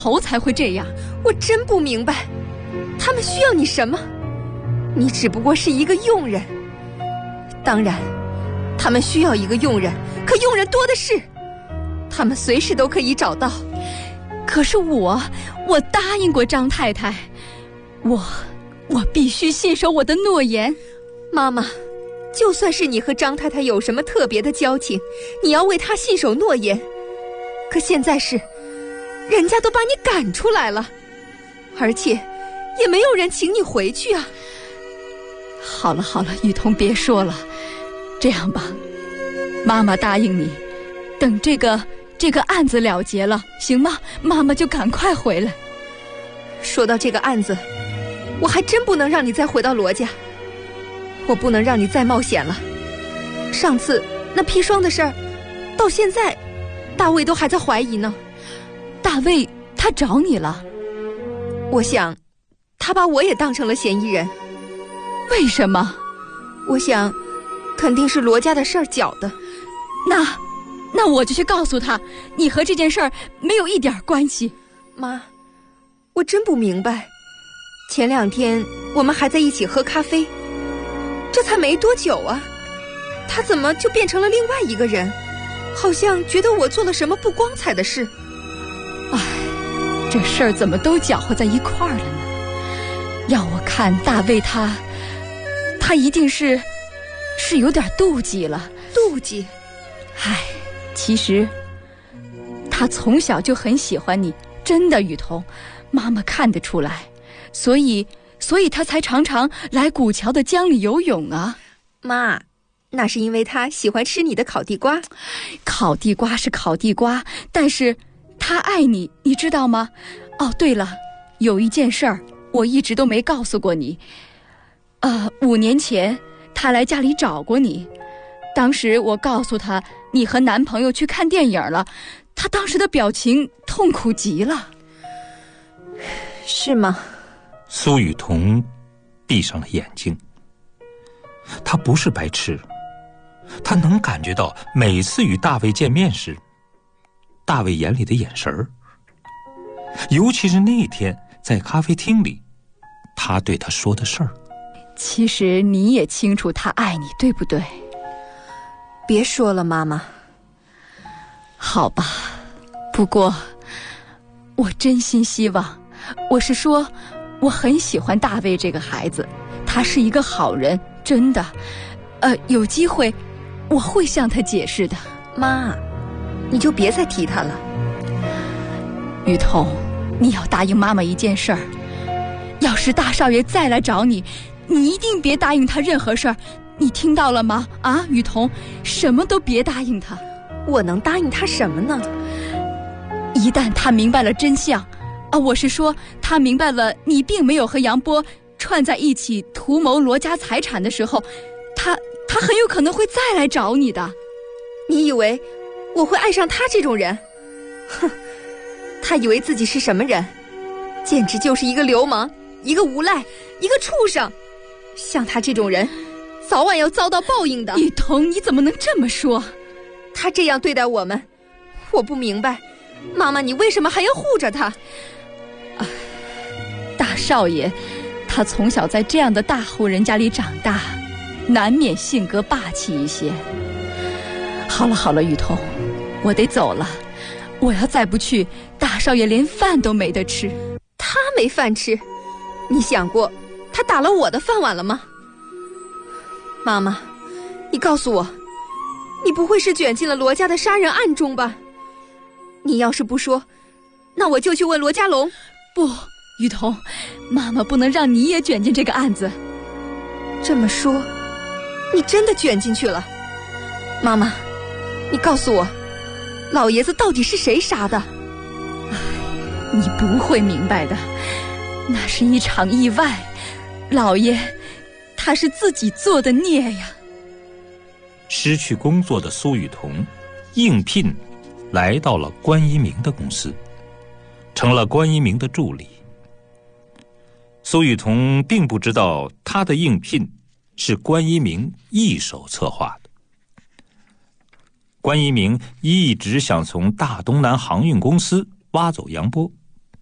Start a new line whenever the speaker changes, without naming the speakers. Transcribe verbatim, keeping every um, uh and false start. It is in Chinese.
头才会这样。
我真不明白，他们需要你什么？你只不过是一个佣人。当然，他们需要一个佣人，可佣人多的是，他们随时都可以找到。
可是我，我答应过张太太，我，我必须信守我的诺言。
妈妈，就算是你和张太太有什么特别的交情，你要为她信守诺言。可现在是，人家都把你赶出来了，而且也没有人请你回去啊。
好了好了，雨桐别说了，这样吧，妈妈答应你，等这个这个案子了结了，行吗？妈妈就赶快回来。
说到这个案子，我还真不能让你再回到罗家，我不能让你再冒险了。上次那砒霜的事儿，到现在大卫都还在怀疑呢。
大卫他找你了？
我想他把我也当成了嫌疑人。
为什么？
我想肯定是罗家的事儿搅的。
那那我就去告诉他，你和这件事儿没有一点关系。
妈，我真不明白，前两天我们还在一起喝咖啡，这才没多久啊，他怎么就变成了另外一个人？好像觉得我做了什么不光彩的事。
唉，这事儿怎么都搅和在一块儿了呢？要我看，大卫他他一定是是有点妒忌了。
妒忌？
唉，其实他从小就很喜欢你，真的，雨桐，妈妈看得出来，所以所以他才常常来古桥的江里游泳啊。
妈，那是因为他喜欢吃你的烤地瓜。
烤地瓜是烤地瓜，但是他爱你，你知道吗？哦，对了，有一件事儿我一直都没告诉过你。呃，五年前他来家里找过你，当时我告诉他你和男朋友去看电影了，他当时的表情痛苦极了。
是吗？
苏雨桐闭上了眼睛。他不是白痴，他能感觉到每次与大卫见面时，大卫眼里的眼神儿，尤其是那天在咖啡厅里，他对他说的事儿。
其实你也清楚他爱你，对不对？
别说了，妈妈。
好吧，不过我真心希望，我是说我很喜欢大卫这个孩子，他是一个好人，真的。呃，有机会我会向他解释的。
妈，你就别再提他了。
雨桐，你要答应妈妈一件事儿，要是大少爷再来找你，你一定别答应他任何事儿，你听到了吗？啊，雨桐，什么都别答应他。
我能答应他什么呢？
一旦他明白了真相，啊，我是说他明白了你并没有和杨波串在一起图谋罗家财产的时候，他他很有可能会再来找你的。
你以为我会爱上他这种人？哼，他以为自己是什么人？简直就是一个流氓，一个无赖，一个畜生。像他这种人，早晚要遭到报应的。
雨桐，你怎么能这么说？
他这样对待我们，我不明白，妈妈，你为什么还要护着他？
啊，大少爷，他从小在这样的大户人家里长大，难免性格霸气一些。好了好了，雨桐，我得走了，我要再不去，大少爷连饭都没得吃。
他没饭吃，你想过他打了我的饭碗了吗？妈妈，你告诉我，你不会是卷进了罗家的杀人案中吧？你要是不说，那我就去问罗家龙。
不，雨桐，妈妈不能让你也卷进这个案子。
这么说，你真的卷进去了？妈妈，你告诉我，老爷子到底是谁杀的？
你不会明白的，那是一场意外，老爷他是自己做的孽呀。
失去工作的苏雨桐应聘来到了关一鸣的公司，成了关一鸣的助理。苏雨桐并不知道他的应聘是关一鸣一手策划的。关一鸣一直想从大东南航运公司挖走杨波，